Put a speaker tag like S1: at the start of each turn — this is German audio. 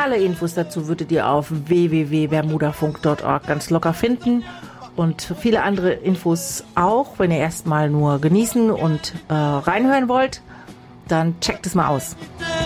S1: Alle Infos dazu würdet ihr auf www.bermudafunk.org ganz locker finden. Und viele andere Infos auch. Wenn ihr erstmal nur genießen und reinhören wollt, dann checkt es mal aus.